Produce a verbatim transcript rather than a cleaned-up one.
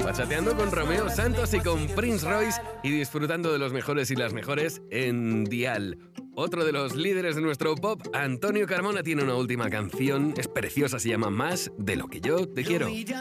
Bachateando con Romeo Santos y con Prince Royce y disfrutando de los mejores y las mejores en Dial. Otro de los líderes de nuestro pop, Antonio Carmona, tiene una última canción, es preciosa, se llama Más de lo que yo te quiero.